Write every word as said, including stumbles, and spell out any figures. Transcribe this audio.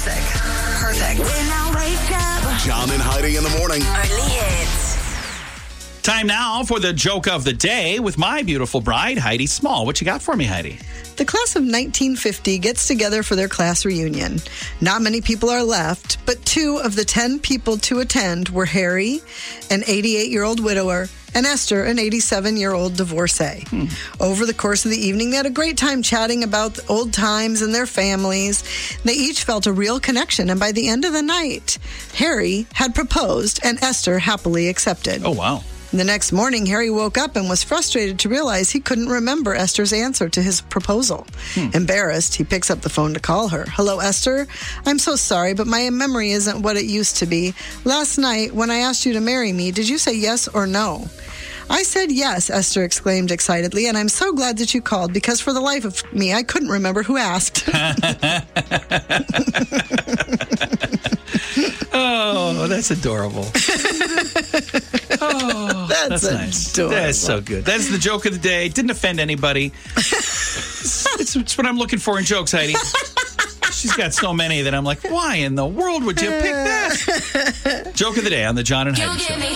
music. Perfect. When I wake up. John and Heidi in the morning. Only hits. Time now for the joke of the day with my beautiful bride, Heidi Small. What you got for me, Heidi? The class of nineteen fifty gets together for their class reunion. Not many people are left, but two of the ten people to attend were Harry, an eighty-eight-year-old widower, and Esther, an eighty-seven-year-old divorcee. Hmm. Over the course of the evening, they had a great time chatting about the old times and their families. They each felt a real connection, and by the end of the night, Harry had proposed, and Esther happily accepted. Oh, wow. The next morning, Harry woke up and was frustrated to realize he couldn't remember Esther's answer to his proposal. Hmm. Embarrassed, he picks up the phone to call her. Hello, Esther. I'm so sorry, but my memory isn't what it used to be. Last night, when I asked you to marry me, did you say yes or no? I said yes, Esther exclaimed excitedly, and I'm so glad that you called because for the life of me, I couldn't remember who asked. Oh, that's adorable. Oh, that's, that's nice. Adorable. That's so good. That's the joke of the day. Didn't offend anybody. it's, it's, it's what I'm looking for in jokes, Heidi. She's got so many that I'm like, why in the world would you pick that? Joke of the day on the John and Heidi Show.